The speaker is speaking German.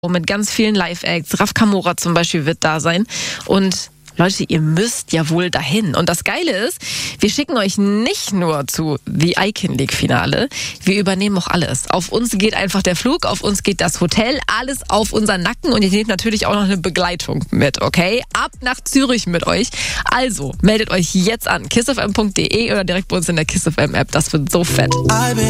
mit ganz vielen Live-Acts. Raf Kamora zum Beispiel wird da sein. Und Leute, ihr müsst ja wohl dahin. Und das Geile ist, wir schicken euch nicht nur zu The Icon League Finale, wir übernehmen auch alles. Auf uns geht einfach der Flug, auf uns geht das Hotel, alles auf unseren Nacken und ihr nehmt natürlich auch noch eine Begleitung mit, okay? Ab nach Zürich mit euch. Also, meldet euch jetzt an kissfm.de oder direkt bei uns in der KissFM App. Das wird so fett.